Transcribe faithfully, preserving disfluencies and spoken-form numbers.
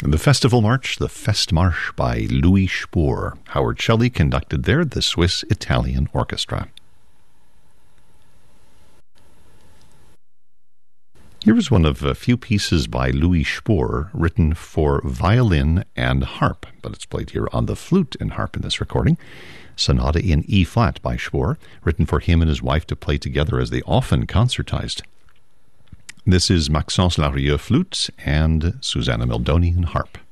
The Festival March, the Festmarsch by Louis Spohr. Howard Shelley conducted there the Swiss-Italian Orchestra. Here is one of a few pieces by Louis Spohr written for violin and harp, but it's played here on the flute and harp in this recording. Sonata in E-flat by Spohr, written for him and his wife to play together as they often concertized. This is Maxence Larieux flute and Susanna Mildonian harp.